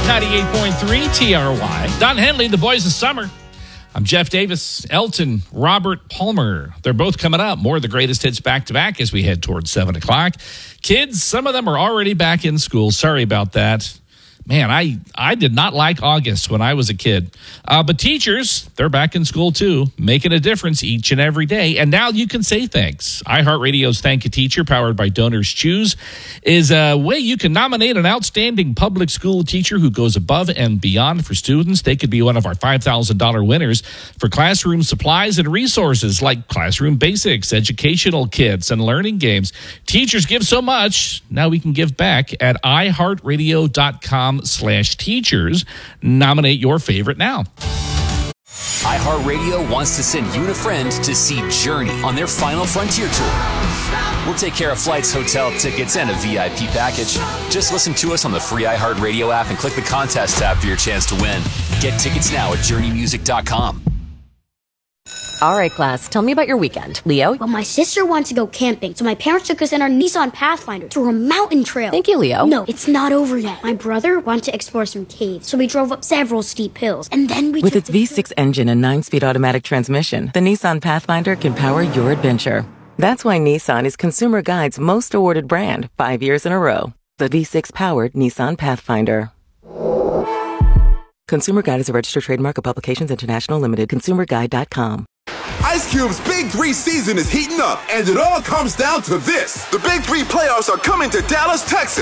98.3 TRY. Don Henley, The Boys of Summer. I'm Jeff Davis, Elton, Robert Palmer. They're both coming up. More of the greatest hits back-to-back as we head towards 7 o'clock. Kids, some of them are already back in school. Sorry about that. Man, I did not like August when I was a kid. But teachers, they're back in school too, making a difference each and every day. And now you can say thanks. iHeartRadio's Thank You Teacher, powered by Donors Choose, is a way you can nominate an outstanding public school teacher who goes above and beyond for students. They could be one of our $5,000 winners for classroom supplies and resources like classroom basics, educational kits, and learning games. Teachers give so much. Now we can give back at iHeartRadio.com/teachers. Nominate your favorite now. iHeartRadio wants to send you and a friend to see Journey on their Final Frontier tour. We'll take care of flights, hotel tickets, and a VIP package. Just listen to us on the free iHeartRadio app and click the contest tab for your chance to win. Get tickets now at JourneyMusic.com. All right, class, tell me about your weekend. Leo? Well, my sister wanted to go camping, so my parents took us in our Nissan Pathfinder through a mountain trail. Thank you, Leo. No, it's not over yet. My brother wanted to explore some caves, so we drove up several steep hills, and then we With its V6 engine and 9-speed automatic transmission, the Nissan Pathfinder can power your adventure. That's why Nissan is Consumer Guide's most awarded brand 5 years in a row. The V6-powered Nissan Pathfinder. Consumer Guide is a registered trademark of Publications International Limited. ConsumerGuide.com. Ice Cube's Big 3 season is heating up, and it all comes down to this. The Big 3 playoffs are coming to Dallas, Texas.